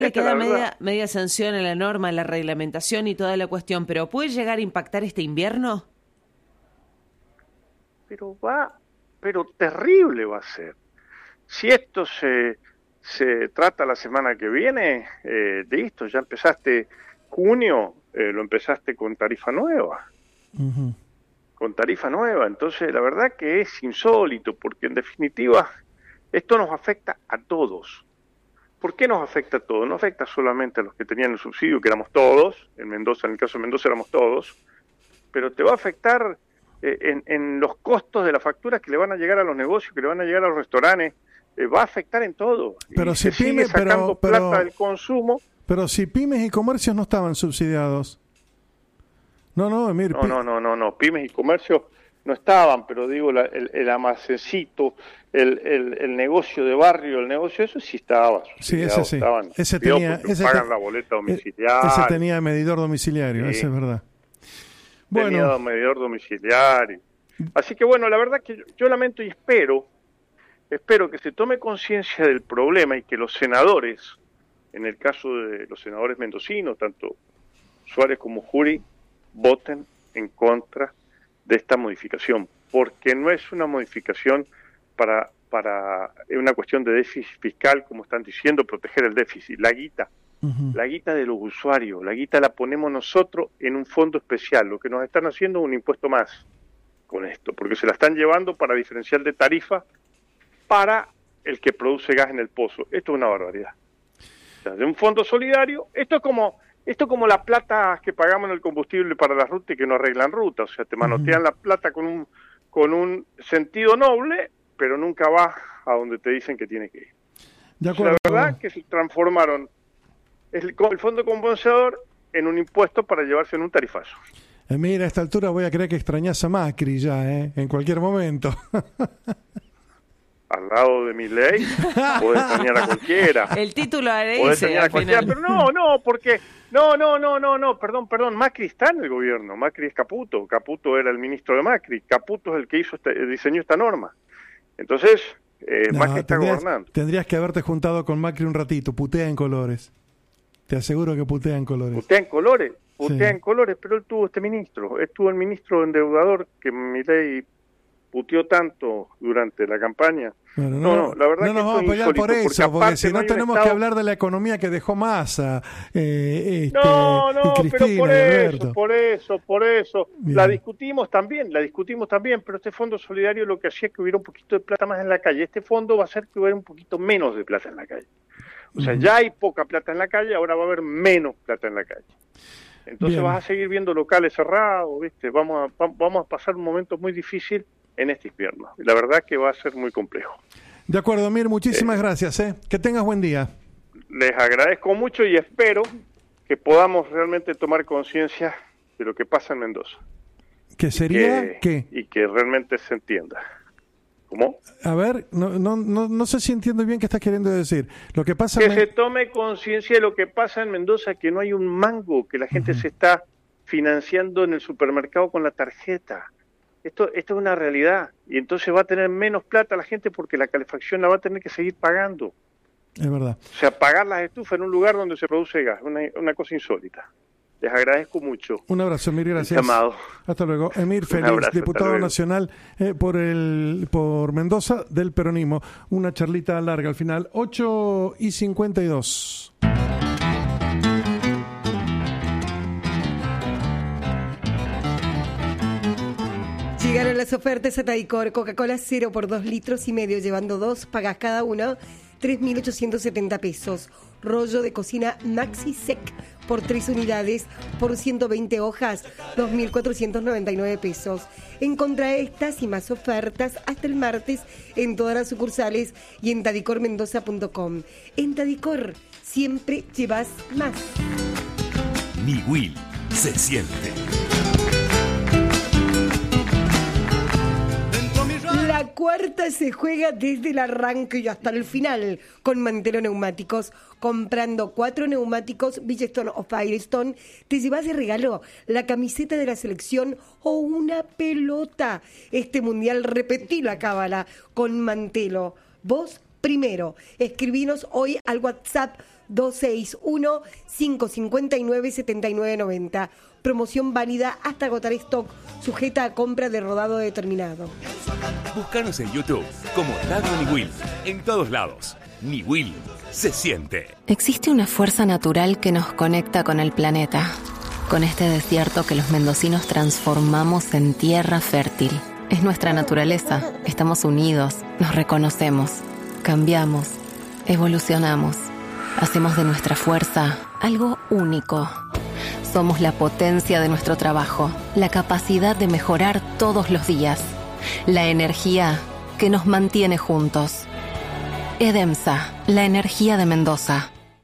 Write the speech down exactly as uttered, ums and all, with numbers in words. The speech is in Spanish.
Le queda media, media sanción en la norma, en la reglamentación y toda la cuestión, pero ¿puede llegar a impactar este invierno? Pero va, pero terrible va a ser. Si esto se, se trata la semana que viene, eh, listo, ya empezaste junio, eh, lo empezaste con tarifa nueva. Uh-huh. Con tarifa nueva. Entonces, la verdad que es insólito, porque en definitiva esto nos afecta a todos. ¿Por qué nos afecta a todos? No afecta solamente a los que tenían el subsidio, que éramos todos, en Mendoza, en el caso de Mendoza éramos todos, pero te va a afectar eh, en, en los costos de las facturas que le van a llegar a los negocios, que le van a llegar a los restaurantes, eh, va a afectar en todo. Pero y si se pyme, sigue sacando pero, pero, plata del consumo. Pero si pymes y comercios no estaban subsidiados. No, no, Emir. No, no, no, no, no, pymes y comercios no estaban, pero digo, la, el, el almacencito, el, el, el negocio de barrio, el negocio, eso sí estaba. Sí, ese sí. Estaban, ese tenía, ese pagan te, la boleta domiciliaria. Ese tenía medidor domiciliario, sí. Eso es verdad. Bueno. Tenía medidor domiciliario. Así que bueno, la verdad que yo, yo lamento y espero, espero que se tome conciencia del problema y que los senadores, en el caso de los senadores mendocinos, tanto Suárez como Jury, voten en contra de esta modificación, porque no es una modificación para para una cuestión de déficit fiscal, como están diciendo, proteger el déficit, la guita, uh-huh. la guita de los usuarios, la guita la ponemos nosotros en un fondo especial, lo que nos están haciendo es un impuesto más con esto, porque se la están llevando para diferencial de tarifa para el que produce gas en el pozo. Esto es una barbaridad. O sea, de un fondo solidario, esto es como Esto como la plata que pagamos en el combustible para la ruta y que no arreglan ruta, o sea, te manotean uh-huh. la plata con un con un sentido noble, pero nunca va a donde te dicen que tiene que ir. De acuerdo. La verdad que se transformaron el, el fondo compensador en un impuesto para llevarse en un tarifazo. Eh, mira, a esta altura voy a creer que extrañás a Macri ya, ¿eh? En cualquier momento. Al lado de Milei, podés extrañar a cualquiera. El título era podés ese, extrañar a cualquiera, pero no, no, porque, no, no, no, no, no, perdón, perdón, Macri está en el gobierno, Macri es Caputo, Caputo era el ministro de Macri, Caputo es el que hizo este, diseñó esta norma. Entonces, eh, no, Macri está tendrías, gobernando. Tendrías que haberte juntado con Macri un ratito, putea en colores. Te aseguro que putea en colores. Putea en colores, putea sí. en colores, pero él tuvo este ministro, estuvo el ministro endeudador que Milei puteó tanto durante la campaña. Bueno, no, no, la verdad no nos vamos a pelear por eso, porque, porque si no, no tenemos estado... que hablar de la economía que dejó Massa. Eh, este, no, no, y pero por Alberto. eso, por eso, por eso. Bien. La discutimos también, la discutimos también, pero este fondo solidario lo que hacía es que hubiera un poquito de plata más en la calle. Este fondo va a hacer que hubiera un poquito menos de plata en la calle. O sea, uh-huh. ya hay poca plata en la calle, ahora va a haber menos plata en la calle. Entonces Bien. vas a seguir viendo locales cerrados, ¿viste? Vamos a, vamos a pasar un momento muy difícil en este invierno. La verdad que va a ser muy complejo. De acuerdo, Mir, muchísimas eh, gracias. ¿eh? Que tengas buen día. Les agradezco mucho y espero que podamos realmente tomar conciencia de lo que pasa en Mendoza. ¿Qué sería? Que, ¿Qué? Y que realmente se entienda. ¿Cómo? A ver, no, no, no, no sé si entiendo bien qué estás queriendo decir. Lo que pasa que en... se tome conciencia de lo que pasa en Mendoza, que no hay un mango, que la gente uh-huh. se está financiando en el supermercado con la tarjeta. Esto, esto es una realidad, y entonces va a tener menos plata la gente porque la calefacción la va a tener que seguir pagando. Es verdad. O sea, pagar las estufas en un lugar donde se produce gas, una, una cosa insólita. Les agradezco mucho. Un abrazo, Emir, gracias. Llamado. Hasta luego. Emir Félix, abrazo, diputado nacional eh, por el por Mendoza del peronismo. Una charlita larga al final. ocho y cincuenta y dos. Llegaron las ofertas a Tadicor. Coca-Cola cero por dos litros y medio, llevando dos, pagas cada uno tres mil ochocientos setenta pesos. Rollo de cocina Maxi Sec por tres unidades por ciento veinte hojas, dos mil cuatrocientos noventa y nueve pesos. Encontrá estas y más ofertas hasta el martes en todas las sucursales y en tadicor mendoza punto com. En Tadicor siempre llevas más. Mi Will se siente. La cuarta se juega desde el arranque y hasta el final con Mantelo Neumáticos. Comprando cuatro neumáticos Bridgestone o Firestone, te llevas de regalo la camiseta de la selección o una pelota. Este mundial repetí la cábala con Mantelo. Vos primero, escribinos hoy al WhatsApp dos seis uno, cinco cinco nueve, siete nueve nueve cero. Promoción válida hasta agotar stock, sujeta a compra de rodado determinado. Búscanos en YouTube como Radio Niwil. En todos lados. Niwil se siente. Existe una fuerza natural que nos conecta con el planeta, con este desierto que los mendocinos transformamos en tierra fértil. Es nuestra naturaleza. Estamos unidos, nos reconocemos, cambiamos, evolucionamos. Hacemos de nuestra fuerza algo único. Somos la potencia de nuestro trabajo, la capacidad de mejorar todos los días, la energía que nos mantiene juntos. EDEMSA, la energía de Mendoza.